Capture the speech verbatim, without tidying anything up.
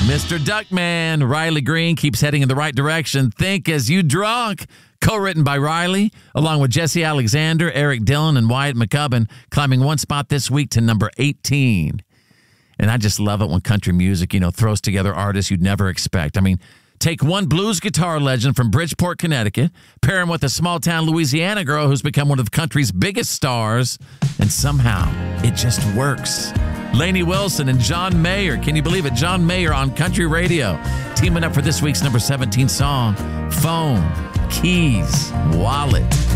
Mister Duckman, Riley Green keeps heading in the right direction. Think As You Drunk, co-written by Riley, along with Jesse Alexander, Eric Dillon, and Wyatt McCubbin, climbing one spot this week to number eighteen. And I just love it when country music, you know, throws together artists you'd never expect. I mean, take one blues guitar legend from Bridgeport, Connecticut, pair him with a small-town Louisiana girl who's become one of the country's biggest stars, and somehow it just works. Lainey Wilson and John Mayer. Can you believe it? John Mayer on country radio, teaming up for this week's number seventeen song, Phone, Keys, Wallet.